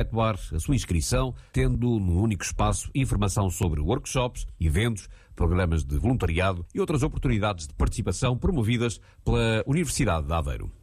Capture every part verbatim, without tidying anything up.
efetuar a sua inscrição, tendo no único espaço informação sobre workshops, eventos, programas de voluntariado e outras oportunidades de participação promovidas pela Universidade de Aveiro.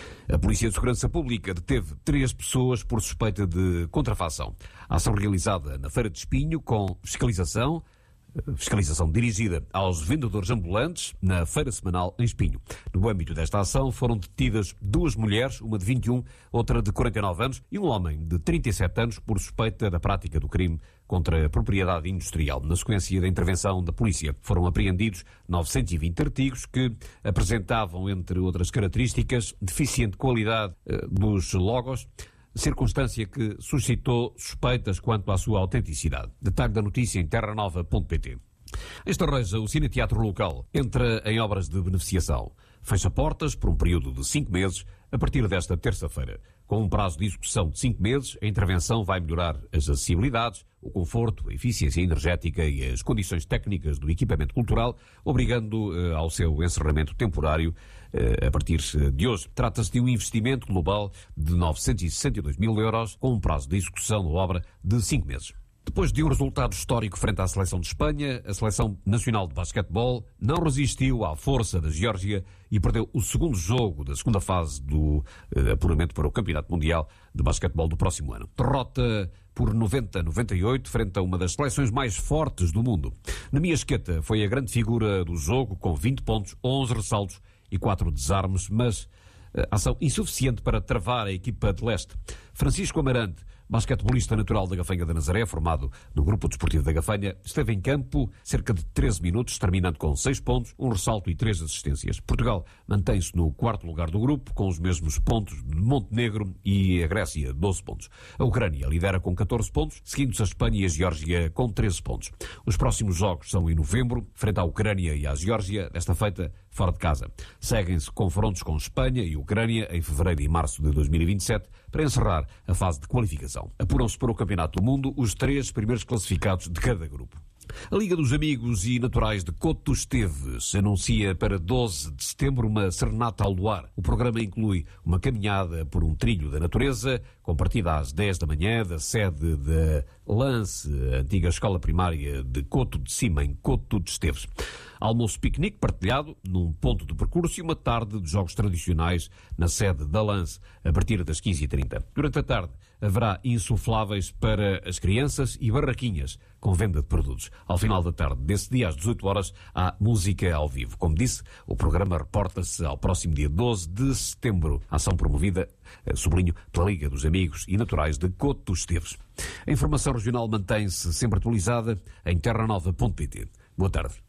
A Polícia de Segurança Pública deteve três pessoas por suspeita de contrafação. A ação realizada na Feira de Espinho com fiscalização, fiscalização dirigida aos vendedores ambulantes na Feira Semanal em Espinho. No âmbito desta ação foram detidas duas mulheres, uma de vinte e um, outra de quarenta e nove anos e um homem de trinta e sete anos por suspeita da prática do crime contra a propriedade industrial. Na sequência da intervenção da polícia foram apreendidos novecentos e vinte artigos que apresentavam, entre outras características, deficiente qualidade eh, dos logos, circunstância que suscitou suspeitas quanto à sua autenticidade. Detalhe da notícia em terra nova ponto pt. Em Estarreja, o cineteatro local entra em obras de beneficiação. Fecha portas por um período de cinco meses a partir desta terça-feira. Com um prazo de execução de cinco meses, a intervenção vai melhorar as acessibilidades, o conforto, a eficiência energética e as condições técnicas do equipamento cultural, obrigando uh, ao seu encerramento temporário uh, a partir de hoje. Trata-se de um investimento global de novecentos e sessenta e dois mil euros, com um prazo de execução da obra de cinco meses. Depois de um resultado histórico frente à seleção de Espanha, a Seleção Nacional de Basquetebol não resistiu à força da Geórgia e perdeu o segundo jogo da segunda fase do uh, apuramento para o Campeonato Mundial de Basquetebol do próximo ano. Derrota por noventa a noventa e oito frente a uma das seleções mais fortes do mundo. Nemias Queta foi a grande figura do jogo, com vinte pontos, onze ressaltos e quatro desarmes, mas uh, ação insuficiente para travar a equipa de leste. Francisco Amarante, basquetebolista natural da Gafanha da Nazaré, formado no Grupo Desportivo da Gafanha, esteve em campo cerca de treze minutos, terminando com seis pontos, um ressalto e três assistências. Portugal mantém-se no quarto lugar do grupo, com os mesmos pontos de Montenegro e a Grécia, doze pontos. A Ucrânia lidera com catorze pontos, seguindo-se a Espanha e a Geórgia com treze pontos. Os próximos jogos são em novembro, frente à Ucrânia e à Geórgia, desta feita fora de casa. Seguem-se confrontos com Espanha e Ucrânia em fevereiro e março de dois mil e vinte e sete, para encerrar a fase de qualificação. Apuram-se para o Campeonato do Mundo os três primeiros classificados de cada grupo. A Liga dos Amigos e Naturais de Coto Esteves anuncia para doze de setembro uma serenata ao luar. O programa inclui uma caminhada por um trilho da natureza, com partida às dez da manhã da sede da Lance, a antiga escola primária de Coto de Cima, em Coto de Esteves. Almoço piquenique partilhado num ponto de percurso e uma tarde de jogos tradicionais na sede da Lance, a partir das quinze e trinta. Durante a tarde haverá insufláveis para as crianças e barraquinhas com venda de produtos. Ao final da tarde desse dia, às dezoito horas, há música ao vivo. Como disse, o programa reporta-se ao próximo dia doze de setembro. Ação promovida, sublinho, pela Liga dos Amigos e Naturais de Coto Esteves. A informação regional mantém-se sempre atualizada em terra nova ponto pt. Boa tarde.